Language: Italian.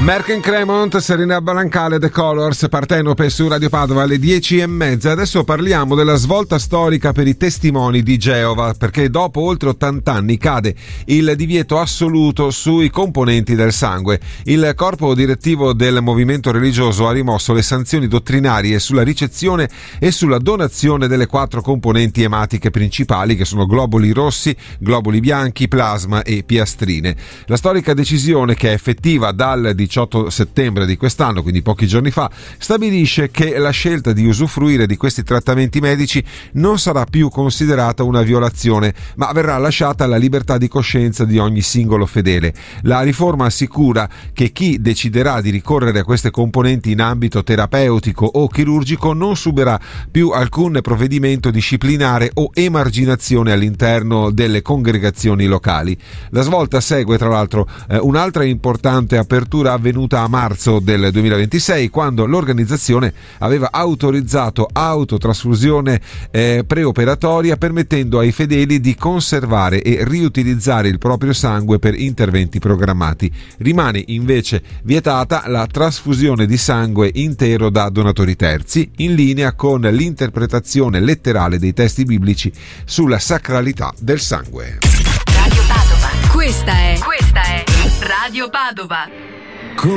Merken Cremont, Serena Balancale, The Colors, Partenope su Radio Padova alle 10:30. Adesso parliamo della svolta storica per i testimoni di Geova, perché dopo oltre 80 anni cade il divieto assoluto sui componenti del sangue. Il corpo direttivo del movimento religioso ha rimosso le sanzioni dottrinarie sulla ricezione e sulla donazione delle 4 componenti ematiche principali, che sono globuli rossi, globuli bianchi, plasma e piastrine. La storica decisione, che è effettiva dal 18 settembre di quest'anno, quindi pochi giorni fa, stabilisce che la scelta di usufruire di questi trattamenti medici non sarà più considerata una violazione, ma verrà lasciata alla libertà di coscienza di ogni singolo fedele. La riforma assicura che chi deciderà di ricorrere a queste componenti in ambito terapeutico o chirurgico non subirà più alcun provvedimento disciplinare o emarginazione all'interno delle congregazioni locali. La svolta segue, tra l'altro, un'altra importante apertura avvenuta a marzo del 2026, quando l'organizzazione aveva autorizzato autotrasfusione preoperatoria, permettendo ai fedeli di conservare e riutilizzare il proprio sangue per interventi programmati. Rimane invece vietata la trasfusione di sangue intero da donatori terzi, in linea con l'interpretazione letterale dei testi biblici sulla sacralità del sangue. Radio Padova. Questa è Radio Padova.